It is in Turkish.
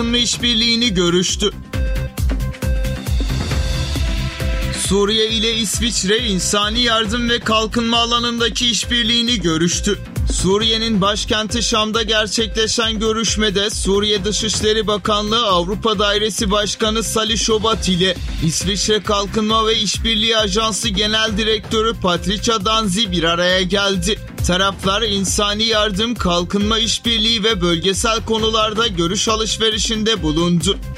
işbirliğini görüştü. Suriye ile İsviçre insani yardım ve kalkınma alanındaki işbirliğini görüştü. Suriye'nin başkenti Şam'da gerçekleşen görüşmede Suriye Dışişleri Bakanlığı Avrupa Dairesi Başkanı Salih Şobat ile İsviçre Kalkınma ve İşbirliği Ajansı Genel Direktörü Patricia Danzi bir araya geldi. Taraflar insani yardım, kalkınma işbirliği ve bölgesel konularda görüş alışverişinde bulundu.